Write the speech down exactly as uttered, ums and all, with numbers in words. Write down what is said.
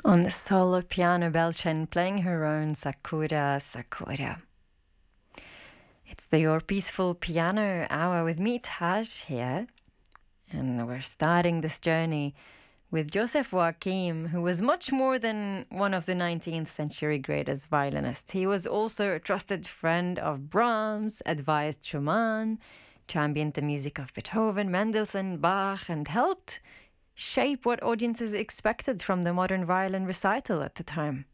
On the solo piano, Belchen playing her own Sakura Sakura. It's the Your Peaceful Piano Hour with me, Taj, here. And we're starting this journey with Joseph Joachim, who was much more than one of the nineteenth century greatest violinists. He was also a trusted friend of Brahms, advised Schumann, championed the music of Beethoven, Mendelssohn, Bach, and helped shape what audiences expected from the modern violin recital at the time.